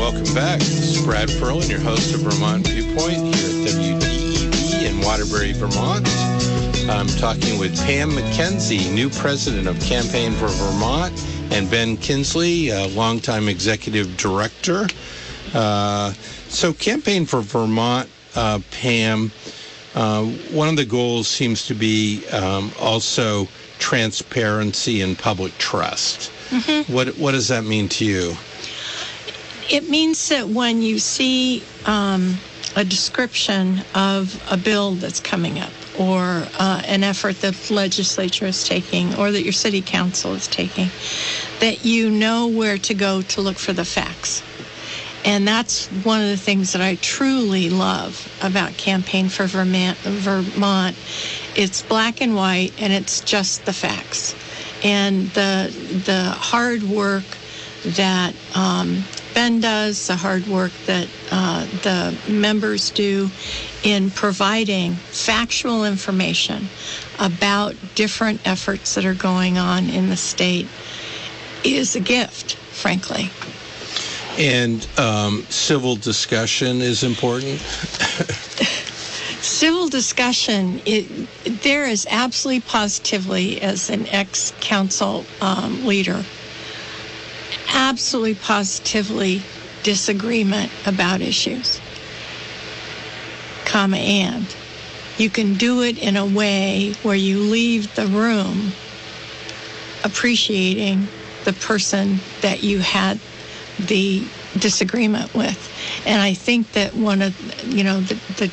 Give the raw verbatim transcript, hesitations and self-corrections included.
welcome back. This is Brad Ferlin, your host of Vermont Viewpoint here at W T E V in Waterbury, Vermont. I'm talking with Pam McKenzie, new president of Campaign for Vermont, and Ben Kinsley, a longtime executive director. Uh, so Campaign for Vermont, uh, Pam, uh, one of the goals seems to be um, also transparency and public trust. Mm-hmm. What what does that mean to you? It means that when you see um, a description of a bill that's coming up, or uh, an effort that the legislature is taking, or that your city council is taking, that you know where to go to look for the facts. And that's one of the things that I truly love about Campaign for Vermont. Vermont. It's black and white, and it's just the facts. And the the hard work that um, Ben does, the hard work that uh, the members do in providing factual information about different efforts that are going on in the state is a gift, frankly. And um, civil discussion is important. Civil discussion, it, there is absolutely positively, as an ex-council um, leader, absolutely positively disagreement about issues, comma, and you can do it in a way where you leave the room appreciating the person that you had the disagreement with. And I think that one of, you know, the, the